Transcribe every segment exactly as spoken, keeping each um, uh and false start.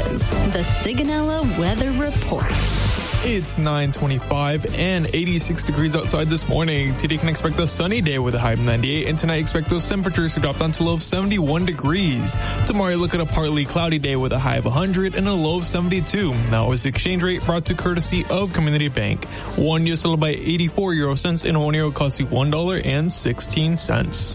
is the Sigonella Weather Report. It's nine twenty-five and eighty-six degrees outside this morning. Today you can expect a sunny day with a high of ninety-eight, and tonight expect those temperatures to drop down to a low of seventy-one degrees. Tomorrow you look at a partly cloudy day with a high of one hundred and a low of seventy-two. Now is the exchange rate brought to courtesy of Community Bank. One U S dollar by eighty-four euro cents, and one euro costs you one dollar and sixteen cents.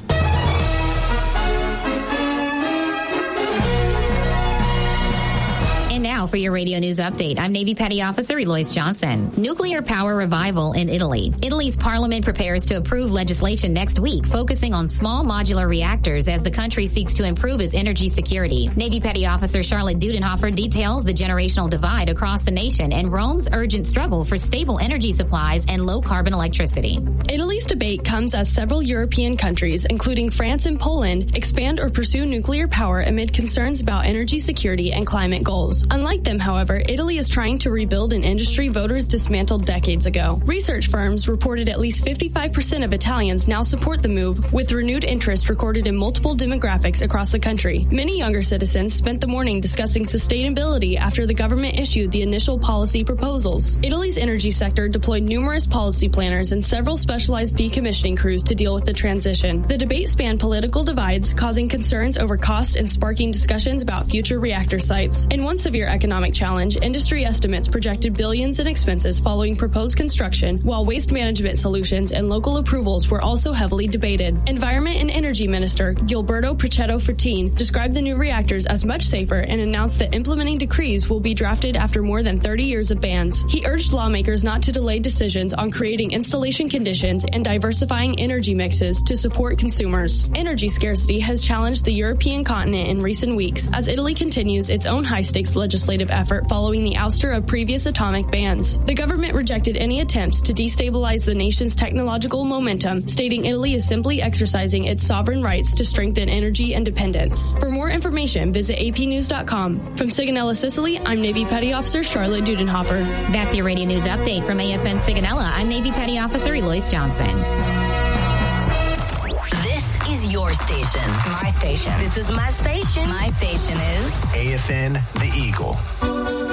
Now for your radio news update, I'm Navy Petty Officer Eloise Johnson. Nuclear power revival in Italy. Italy's parliament prepares to approve legislation next week focusing on small modular reactors as the country seeks to improve its energy security. Navy Petty Officer Charlotte Dudenhofer details the generational divide across the nation and Rome's urgent struggle for stable energy supplies and low-carbon electricity. Italy's debate comes as several European countries, including France and Poland, expand or pursue nuclear power amid concerns about energy security and climate goals. Unlike them, however, Italy is trying to rebuild an industry voters dismantled decades ago. Research firms reported at least fifty-five percent of Italians now support the move, with renewed interest recorded in multiple demographics across the country. Many younger citizens spent the morning discussing sustainability after the government issued the initial policy proposals. Italy's energy sector deployed numerous policy planners and several specialized decommissioning crews to deal with the transition. The debate spanned political divides, causing concerns over cost and sparking discussions about future reactor sites. In one severe economic challenge, industry estimates projected billions in expenses following proposed construction, while waste management solutions and local approvals were also heavily debated. Environment and Energy Minister Gilberto Pichetto Fratin described the new reactors as much safer and announced that implementing decrees will be drafted after more than thirty years of bans. He urged lawmakers not to delay decisions on creating installation conditions and diversifying energy mixes to support consumers. Energy scarcity has challenged the European continent in recent weeks as Italy continues its own high-stakes legislative effort following the ouster of previous atomic bans. The government rejected any attempts to destabilize the nation's technological momentum, stating Italy is simply exercising its sovereign rights to strengthen energy independence. For more information, visit A P news dot com. From Sigonella, Sicily, I'm Navy Petty Officer Charlotte Dudenhofer. That's your radio news update from A F N Sigonella. I'm Navy Petty Officer Eloise Johnson. This is your station. My station. This is my station. My station is A F N The Eagle.